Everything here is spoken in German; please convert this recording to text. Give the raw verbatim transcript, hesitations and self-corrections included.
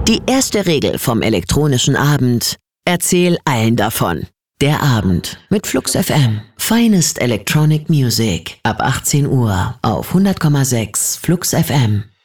Die erste Regel vom elektronischen Abend: Erzähl allen davon. Der Abend mit Flux F M. Finest Electronic Music. Ab achtzehn Uhr auf hundert Komma sechs Flux F M.